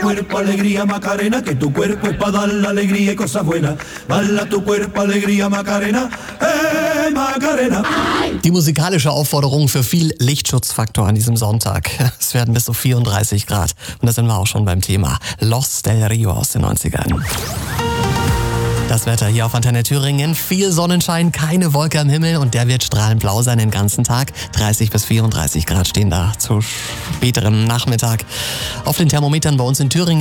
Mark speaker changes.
Speaker 1: cuerpo alegría Macarena, que tu cuerpo es para dar la alegría y cosas buenas. Bala tu cuerpo alegría Macarena, Macarena.
Speaker 2: Die musikalische Aufforderung für viel Lichtschutzfaktor an diesem Sonntag. Es werden bis zu 34 Grad. Und da sind wir auch schon beim Thema Los del Rio aus den 90ern. Das Wetter hier auf Antenne Thüringen. Viel Sonnenschein, keine Wolke am Himmel und der wird strahlend blau sein den ganzen Tag. 30 bis 34 Grad stehen da zu späterem Nachmittag. Auf den Thermometern bei uns in Thüringen.